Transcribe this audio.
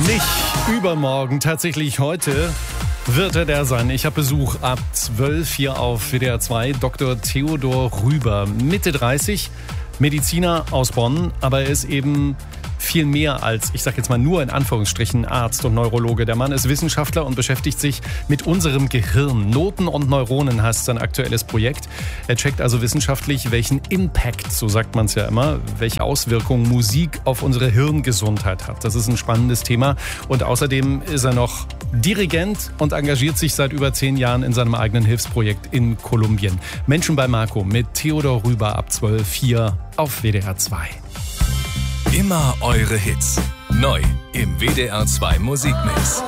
Nicht übermorgen, tatsächlich heute wird er der sein. Ich habe Besuch ab 12 hier auf WDR 2. Dr. Theodor Rüber, Mitte 30, Mediziner aus Bonn, aber er ist eben viel mehr als, ich sage jetzt mal nur in Anführungsstrichen, Arzt und Neurologe. Der Mann ist Wissenschaftler und beschäftigt sich mit unserem Gehirn. Noten und Neuronen heißt sein aktuelles Projekt. Er checkt also wissenschaftlich, welchen Impact, so sagt man es ja immer, welche Auswirkungen Musik auf unsere Hirngesundheit hat. Das ist ein spannendes Thema. Und außerdem ist er noch Dirigent und engagiert sich seit über 10 Jahren in seinem eigenen Hilfsprojekt in Kolumbien. Menschen bei Marco mit Theodor Rüber ab 12 hier auf WDR 2. Immer eure Hits. Neu im WDR 2 Musikmix.